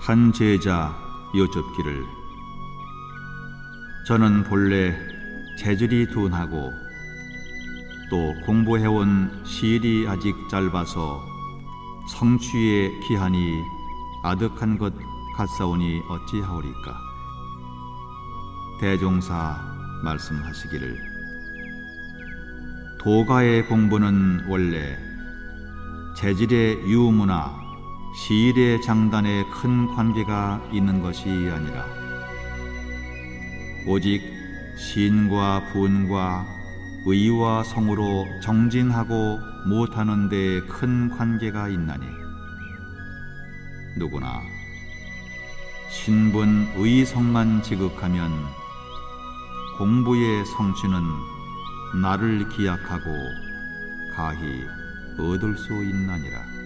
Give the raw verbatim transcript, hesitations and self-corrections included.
한 제자 여쭙기를 저는 본래 재질이 둔하고 또 공부해온 시일이 아직 짧아서 성취의 기한이 아득한 것 같사오니 어찌하오리까. 대종사 말씀하시기를 도가의 공부는 원래 재질의 유무나 시일의 장단에 큰 관계가 있는 것이 아니라 오직 신과 분과 의와 성으로 정진하고 못하는 데에 큰 관계가 있나니 누구나 신분 의성만 지극하면 공부의 성취는 나를 기약하고 가히 얻을 수 있나니라.